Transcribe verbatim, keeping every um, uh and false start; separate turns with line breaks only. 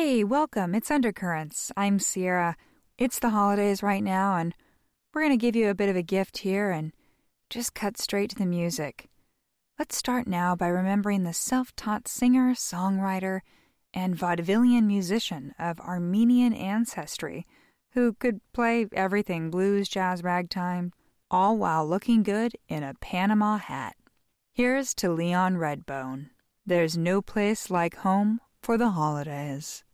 Hey, welcome. It's Undercurrents. I'm Sierra. It's the holidays right now, and we're going to give you a bit of a gift here and just cut straight to the music. Let's start now by remembering the self-taught singer, songwriter, and vaudevillian musician of Armenian ancestry who could play everything blues, jazz, ragtime, all while looking good in a Panama hat. Here's to Leon Redbone. There's no place like home for the holidays.